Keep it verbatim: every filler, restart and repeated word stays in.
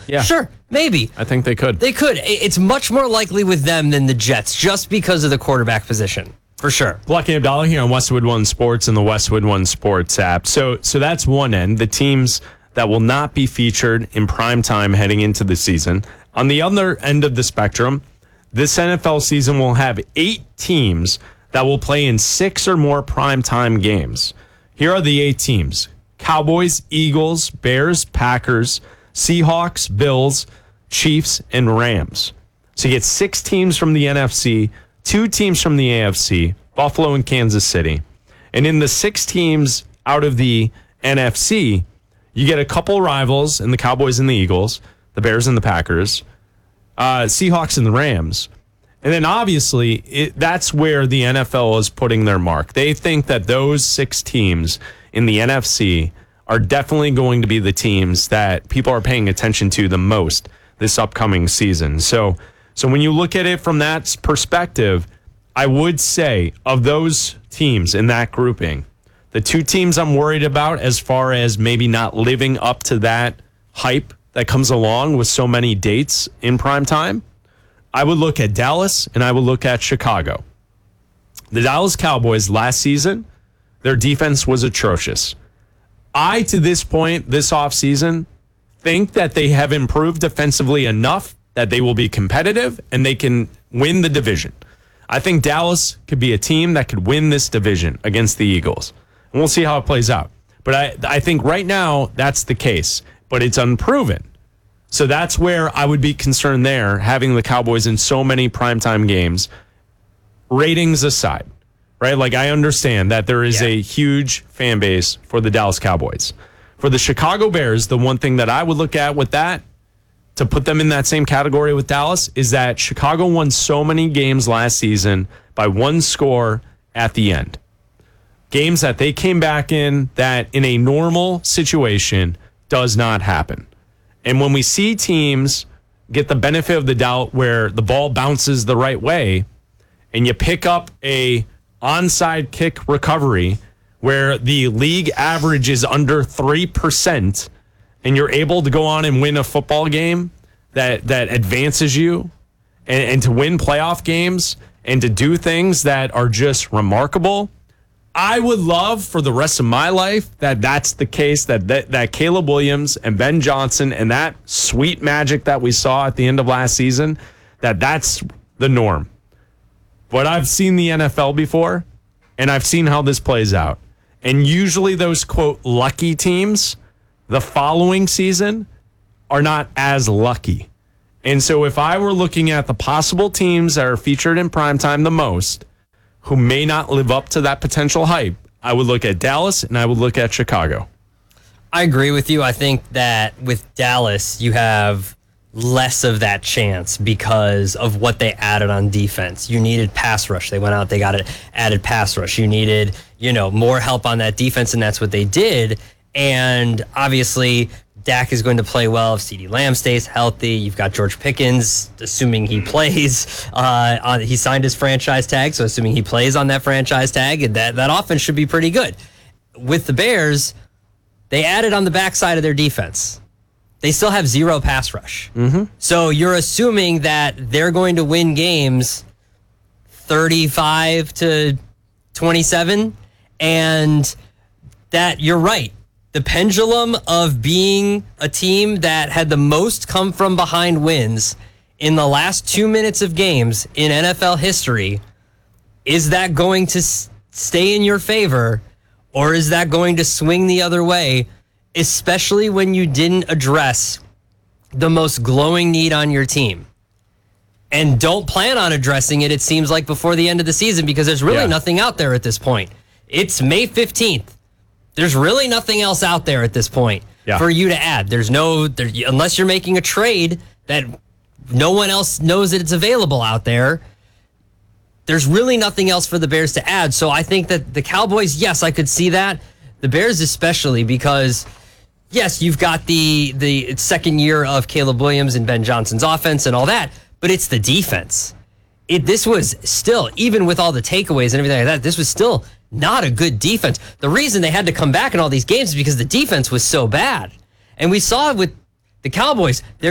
Yeah. Sure, maybe. I think they could. They could. It's much more likely with them than the Jets just because of the quarterback position, for sure. Lucky Abdallah here on Westwood One Sports and the Westwood One Sports app. So, so that's one end, the teams that will not be featured in prime time heading into the season. On the other end of the spectrum, this N F L season will have eight teams that will play in six or more primetime games. Here are the eight teams: Cowboys, Eagles, Bears, Packers, Seahawks, Bills, Chiefs, and Rams. So you get six teams from the N F C, two teams from the A F C, Buffalo and Kansas City. And in the six teams out of the N F C, you get a couple rivals in the Cowboys and the Eagles, the Bears and the Packers, uh, Seahawks and the Rams. And then obviously, it, that's where the N F L is putting their mark. They think that those six teams in the N F C are definitely going to be the teams that people are paying attention to the most this upcoming season. So, so when you look at it from that perspective, I would say of those teams in that grouping, the two teams I'm worried about as far as maybe not living up to that hype that comes along with so many dates in prime time, I would look at Dallas and I would look at Chicago. The Dallas Cowboys last season, their defense was atrocious. I, to this point, this offseason, think that they have improved defensively enough that they will be competitive and they can win the division. I think Dallas could be a team that could win this division against the Eagles. And we'll see how it plays out. But I, I think right now that's the case, but it's unproven. So that's where I would be concerned there, having the Cowboys in so many primetime games, ratings aside, right? Like, I understand that there is Yeah. a huge fan base for the Dallas Cowboys. For the Chicago Bears, the one thing that I would look at with that, to put them in that same category with Dallas, is that Chicago won so many games last season by one score at the end. Games that they came back in that in a normal situation does not happen. And when we see teams get the benefit of the doubt where the ball bounces the right way and you pick up a onside kick recovery where the league average is under three percent and you're able to go on and win a football game that, that advances you and, and to win playoff games and to do things that are just remarkable, I would love for the rest of my life that that's the case, that, that that Caleb Williams and Ben Johnson and that sweet magic that we saw at the end of last season, that that's the norm. But I've seen the N F L before, and I've seen how this plays out. And usually those, quote, lucky teams, the following season, are not as lucky. And so if I were looking at the possible teams that are featured in primetime the most, who may not live up to that potential hype, I would look at Dallas and I would look at Chicago. I agree with you. I think that with Dallas, you have less of that chance because of what they added on defense. You needed pass rush. They went out, they got it, added pass rush. You needed, you know, more help on that defense, and that's what they did. And obviously, Dak is going to play well if CeeDee Lamb stays healthy. You've got George Pickens, assuming he plays. Uh, on, he signed his franchise tag, so assuming he plays on that franchise tag, and that, that offense should be pretty good. With the Bears, they added on the backside of their defense. They still have zero pass rush. Mm-hmm. So you're assuming that they're going to win games thirty-five to twenty-seven, and that you're right. The pendulum of being a team that had the most come from behind wins in the last two minutes of games in N F L history, is that going to s- stay in your favor, or is that going to swing the other way, especially when you didn't address the most glowing need on your team? And don't plan on addressing it, it seems like, before the end of the season, because there's really Yeah. nothing out there at this point. It's May fifteenth. There's really nothing else out there at this point yeah. for you to add. There's no, there, unless you're making a trade that no one else knows that it's available out there, there's really nothing else for the Bears to add. So I think that the Cowboys, yes, I could see that. The Bears especially, because yes, you've got the the second year of Caleb Williams and Ben Johnson's offense and all that, but it's the defense. It this was still, even with all the takeaways and everything like that, this was still not a good defense. The reason they had to come back in all these games is because the defense was so bad. And we saw it with the Cowboys. They're